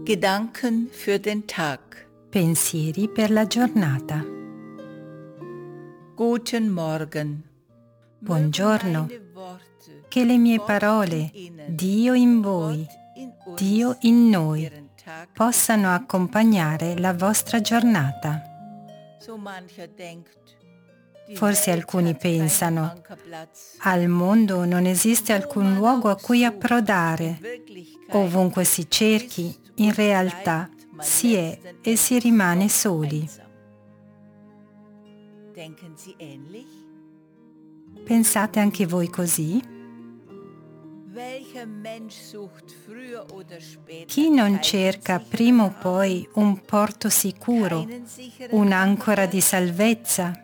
Gedanken für den Tag. Pensieri per la giornata. Guten Morgen. Buongiorno. Che le mie parole, Dio in voi, Dio in noi, possano accompagnare la vostra giornata. Forse alcuni pensano, al mondo non esiste alcun luogo a cui approdare. Ovunque si cerchi, in realtà si è e si rimane soli. Pensate anche voi così? Chi non cerca prima o poi un porto sicuro, un'ancora di salvezza?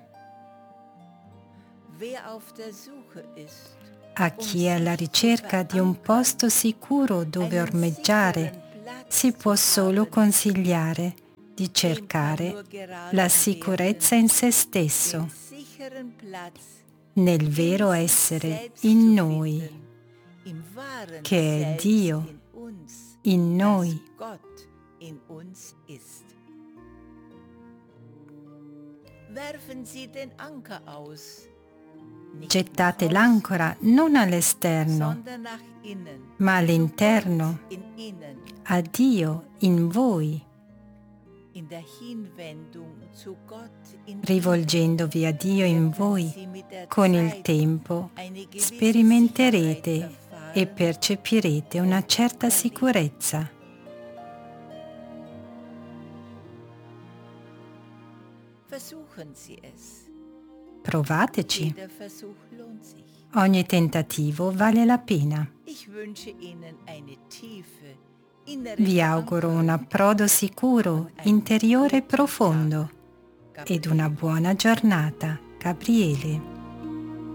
A chi è alla ricerca di un posto sicuro dove ormeggiare, si può solo consigliare di cercare la sicurezza in se stesso, nel vero essere in noi, che è Dio in noi. Gettate l'ancora non all'esterno, ma all'interno, a Dio in voi. Rivolgendovi a Dio in voi, con il tempo sperimenterete e percepirete una certa sicurezza. Provateci. Ogni tentativo vale la pena. Vi auguro un approdo sicuro, interiore e profondo ed una buona giornata, Gabriele.